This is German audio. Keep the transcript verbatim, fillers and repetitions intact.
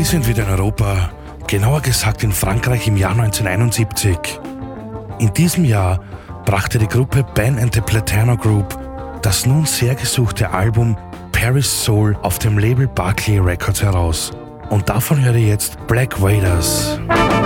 sind wieder in Europa, genauer gesagt in Frankreich im Jahr neunzehnhunderteinundsiebzig. In diesem Jahr brachte die Gruppe Ben and the Platano Group das nun sehr gesuchte Album Paris Soul auf dem Label Barclay Records heraus. Und davon hört ihr jetzt Black Waiters.